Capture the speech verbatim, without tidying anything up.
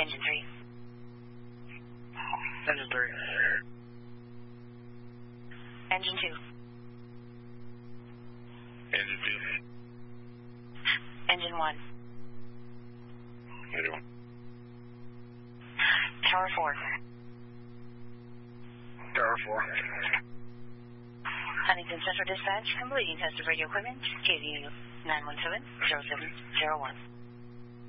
Engine three. Engine three. Engine two. Engine two. Engine one. Engine one. Tower four. Tower four. Huntington Central Dispatch, completing test of radio equipment, K V U nine one seven zero seven zero one.